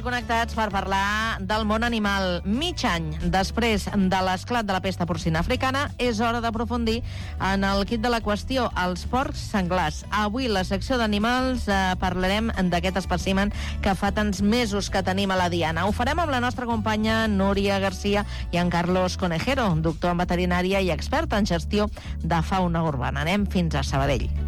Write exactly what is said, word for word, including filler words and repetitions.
Connectats per parlar del món animal. Mig any després de l'esclat de la pesta porcina africana, és hora d'aprofundir en el kit de la qüestió, els porcs senglars. Avui, a la secció d'animals, eh, parlarem d'aquest espècimen que fa tants mesos que tenim a la diana. Ho farem amb la nostra companya Núria Garcia i en Carlos Conejero, doctor en veterinària i expert en gestió de fauna urbana. Anem fins a Sabadell.